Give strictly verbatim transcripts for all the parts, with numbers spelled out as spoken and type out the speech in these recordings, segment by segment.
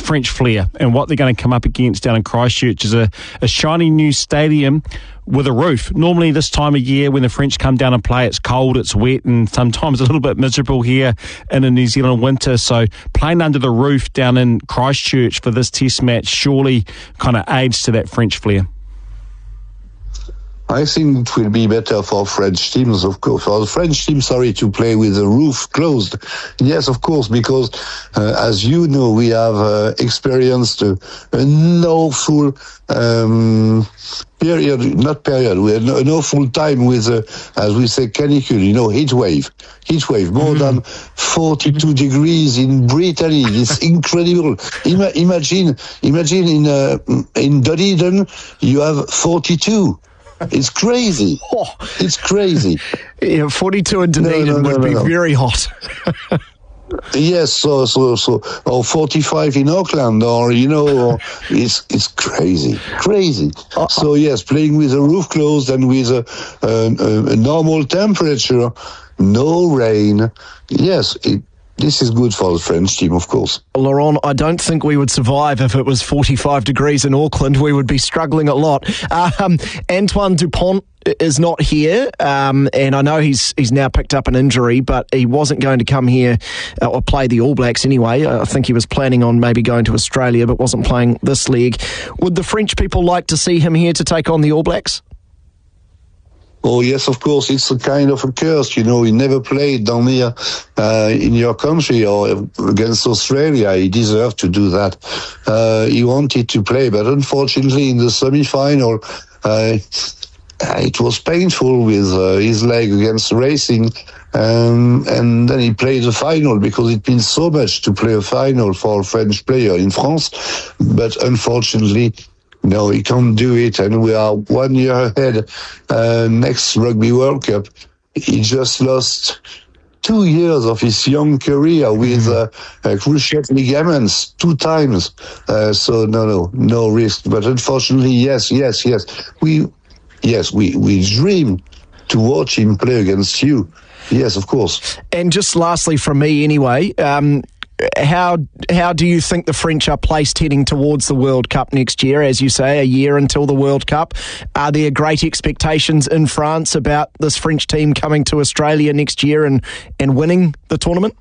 French flair, and what they're going to come up against down in Christchurch is a, a shiny new stadium with a roof. Normally this time of year when the French come down and play, it's cold, it's wet, and sometimes a little bit miserable here in the New Zealand winter. So playing under the roof down in Christchurch for this test match surely kind of aids to that French flair. I think it will be better for French teams, of course. For the French team, sorry, to play with the roof closed. Yes, of course, because uh, as you know, we have uh, experienced uh, an awful um, period, not period, we had an awful time with, uh, as we say, canicule, you know, heat wave. Heat wave, more mm. than forty-two degrees in Brittany. It's incredible. Ima- imagine, imagine in uh, in Dunedin, you have forty-two. It's crazy. Oh. It's crazy. Yeah, forty-two in Dunedin no, no, no, would no, be no. very hot. Yes, so so so, or forty-five in Auckland, or you know, or it's it's crazy, crazy. Uh-uh. So yes, playing with the roof closed and with a, a, a normal temperature, no rain. Yes, it. This is good for the French team, of course. Laurent, I don't think we would survive if it was forty-five degrees in Auckland. We would be struggling a lot. Um, Antoine Dupont is not here, um, and I know he's he's now picked up an injury, but he wasn't going to come here uh, or play the All Blacks anyway. I think he was planning on maybe going to Australia, but wasn't playing this leg. Would the French people like to see him here to take on the All Blacks? Oh, yes, of course. It's a kind of a curse, you know. He never played down here uh, in your country or against Australia. He deserved to do that. Uh, he wanted to play, but unfortunately in the semi-final, uh, it was painful with uh, his leg against Racing. Um, and then he played the final because it means so much to play a final for a French player in France. But unfortunately, no, he can't do it, and we are one year ahead. Uh, next Rugby World Cup, he just lost two years of his young career with uh, uh, cruciate ligaments two times. Uh, so no, no, no risk. But unfortunately, yes, yes, yes, we, yes, we we dream to watch him play against you. Yes, of course. And just lastly, from me, anyway. Um, How how do you think the French are placed heading towards the World Cup next year? As you say, a year until the World Cup. Are there great expectations in France about this French team coming to Australia next year and, and winning the tournament?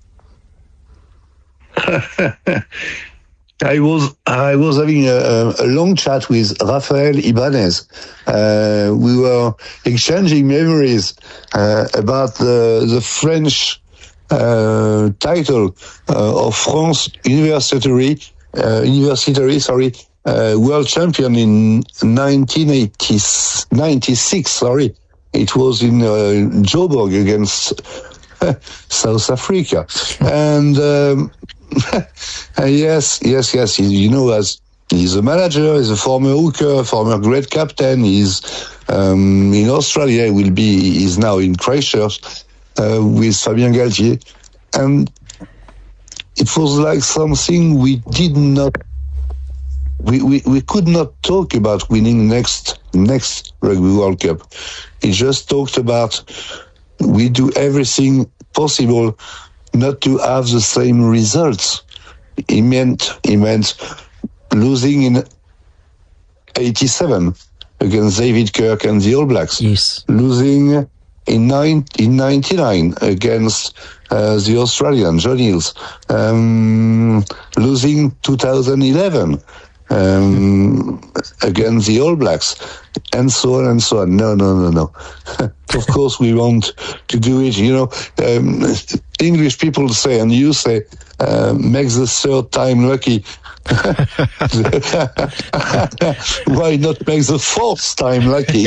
I was I was having a, a long chat with Rafael Ibanez. Uh, we were exchanging memories uh, about the the French Uh, title uh, of France University, uh, University, sorry, uh, world champion in nineteen ninety-six. Sorry, it was in uh, Joburg against South Africa, and um, yes, yes, yes. You know, as he's a manager, he's a former hooker, former great captain. He's um, in Australia. He will be. He's now in Christchurch. Uh, with Fabien Galtier, and it was like something we did not, we, we, we could not talk about winning next next Rugby World Cup. He just talked about we do everything possible not to have the same results. He meant he meant losing in eighty-seven against David Kirk and the All Blacks. Yes, losing in nine, in ninety-nine against uh, the Australian John Hills, um, losing two thousand eleven um, against the All Blacks, and so on and so on. No, no, no, no. Of course, we want to do it. You know, um, English people say, and you say, uh, makes the third time lucky. Why not make the fourth time lucky?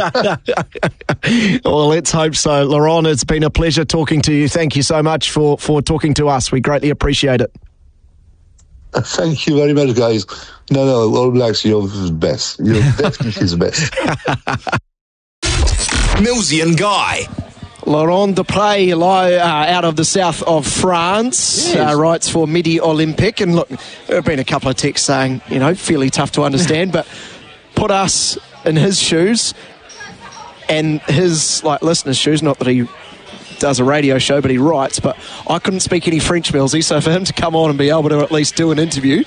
Well, let's hope so. Laurent, it's been a pleasure talking to you. Thank you so much for, for talking to us. We greatly appreciate it. Thank you very much, guys. No, no, All Blacks, you're the best. You're definitely the best. Millsy and Guy. Laurent Dupray, uh, out of the south of France, yes. uh, writes for Midi Olympique. And look, there have been a couple of texts saying, you know, fairly tough to understand, but put us in his shoes and his, like, listeners' shoes. Not that he does a radio show, but he writes. But I couldn't speak any French, Millsy, so for him to come on and be able to at least do an interview,